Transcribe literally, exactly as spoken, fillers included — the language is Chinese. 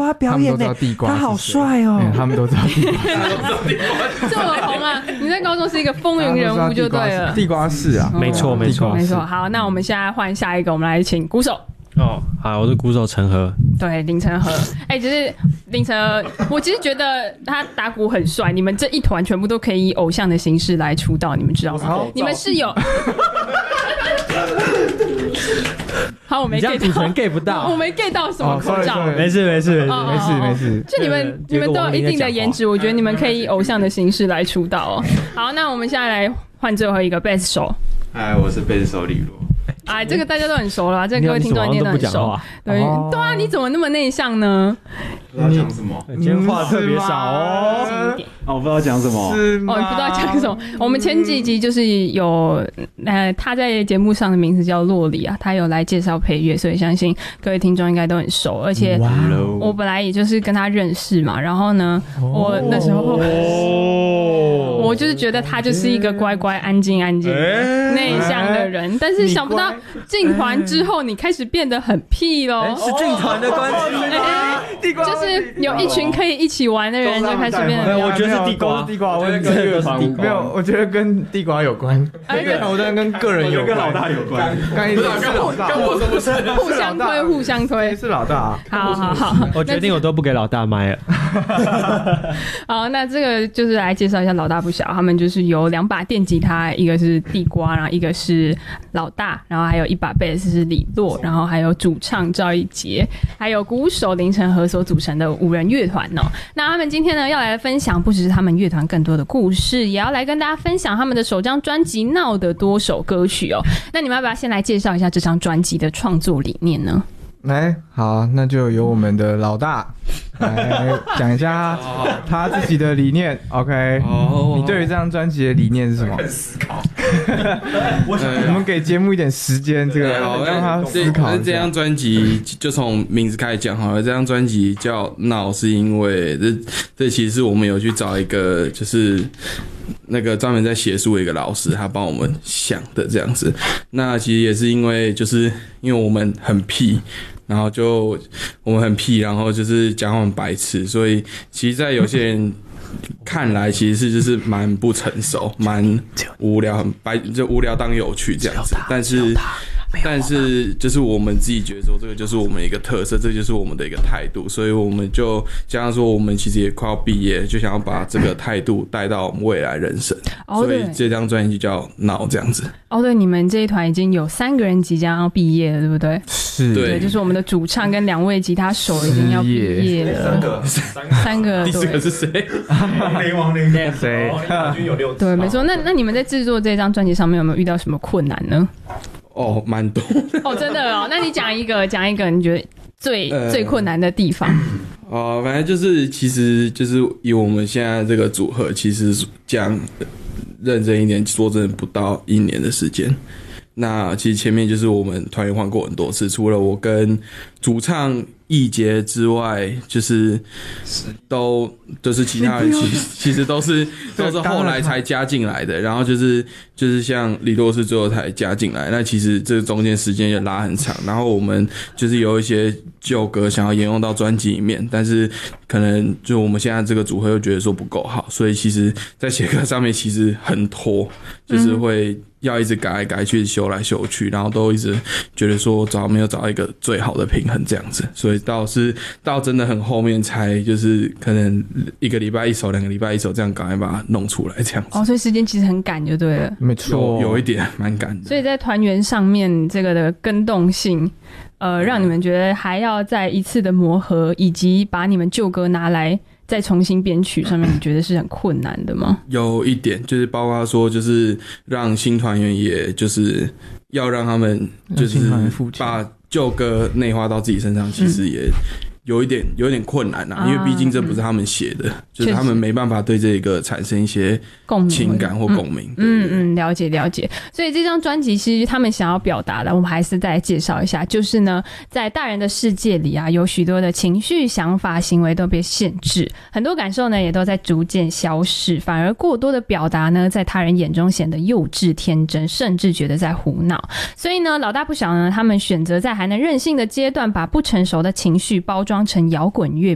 他表演呢，他好帅哦，他们都知道地瓜， 这么红啊！你在高中是一个风云人物就对了。 地瓜是啊， 没错没错没错。好，那我们现在换下一个，我们来请鼓手。 哦，好，我是鼓手陈和。 对，林承和。哎、欸，其实林承和，我其实觉得他打鼓很帅。你们这一团全部都可以以偶像的形式来出道，你们知道吗？你们是有。好，我没 get 到， 主持人 get 不到， 我没 get 到什么口罩。 没事没事没事没事没事。 就你们你们都有一定的颜值，我觉得你们可以以偶像的形式来出道哦。好，那我们现在来换最后一个贝斯手。 嗨，我是贝斯手李罗。 哎，这个大家都很熟了、啊，这个各位听众一定都很熟。对、哦、对啊，你怎么那么内向呢？ 不知道讲什么， 今天话特别少哦。 哦，我不知道讲什么。 哦，你不知道讲什么。我们前几集就是有呃，他在节目上的名字叫洛里啊，他有来介绍配乐，所以相信各位听众应该都很熟。而且我本来也就是跟他认识嘛，然后呢，我那时候、哦、我就是觉得他就是一个乖乖、安静、安静、内向的人，但是想不到进团之后，你开始变得很屁咯。 是进团的关系吗？ 就是有一群可以一起玩的人，就开始变得。 我觉得是地瓜， 地瓜，我觉得跟乐团没有，我觉得跟地瓜有关。乐团我觉得跟个人有关， 跟老大有关。 跟老大，跟我什么事？ 互相推，互相推。 是老大。 好好好， 我决定我都不给老大麦了。 好，那这个就是来介绍一下老大不小，他们就是有两把电吉他，一个是地瓜，然后一个是老大，然后还有一把贝斯是李洛，然后还有主唱赵一杰，还有鼓手林承和所组成的五人乐团哦。那他们今天呢要来分享不只是他们乐团更多的故事，也要来跟大家分享他们的首张专辑《闹的多首歌曲》哦。那你们要不要先来介绍一下这张专辑的创作理念呢？ 来，好，那就由我们的老大来讲一下他自己的理念。OK， 你对于这张专辑的理念是什么？思考。我们给节目一点时间，这个让他思考一下。 这张专辑就从名字开始讲好了。这张专辑叫《闹》，是因为这这其实是我们有去找一个就是那个专门在写书的一个老师，他帮我们想的这样子。那其实也是因为就是因为我们很屁。然后就我们很屁，然后就是讲我们白痴，所以其实，在有些人看来，其实是就是蛮不成熟、蛮无聊、很白，就无聊当有趣这样子。但是，但是就是我们自己觉得说，这个就是我们的一个特色，这就是我们的一个态度，所以我们就加上说，我们其实也快要毕业，就想要把这个态度带到我们未来人生。哦、所以这张专辑就叫《闹》这样子。 哦，对，你们这一团已经有三个人即将要毕业了，对不对？ 是， 对，就是我们的主唱跟两位吉他手已经要毕业了，三个，三个， 第四个是谁？ 王林，王林， 谁？ 大军有六支。 对，没错。那那你们在制作这张专辑上面有没有遇到什么困难呢？ 哦，蛮多。 哦，真的哦。那你讲一个，讲一个，你觉得最、呃、最困难的地方？ 哦、呃，反正就是，其实就是以我们现在这个组合，其实讲认真一点，说真的不到一年的时间。那其实前面就是我们团员换过很多次，除了我跟主唱易杰之外，就是都就是其他人其实其实都是都是后来才加进来的，然后就是就是像李洛是最后才加进来，那其实这中间时间也拉很长，然后我们就是有一些旧歌想要沿用到专辑里面，但是可能就我们现在这个组合又觉得说不够好，所以其实在写歌上面其实很拖，就是会要一直改来改去修来修去，然后都一直觉得说找没有找到一个最好的平衡这样子，所以到是到真的很后面才就是可能一个礼拜一首两个礼拜一首这样赶快把它弄出来这样子。 哦，所以时间其实很赶就对了。 没错， 有, 有一点蛮赶的。 所以在团员上面这个的更动性呃，让你们觉得还要再一次的磨合，以及把你们旧歌拿来再重新编曲上面，你觉得是很困难的吗？ 有一点，就是包括说，就是让新团员，也就是要让他们就是把旧歌内化到自己身上，其实也有一点有一点困难啊，因为毕竟这不是他们写的，嗯、就是他们没办法对这个产生一些情感或共鸣。 嗯嗯，了解了解。所以这张专辑其实他们想要表达的，我们还是再介绍一下，就是呢，在大人的世界里啊，有许多的情绪、想法、行为都被限制，很多感受呢也都在逐渐消逝，反而过多的表达呢，在他人眼中显得幼稚天真，甚至觉得在胡闹。所以呢，老大不小呢，他们选择在还能任性的阶段，把不成熟的情绪包装成摇滚乐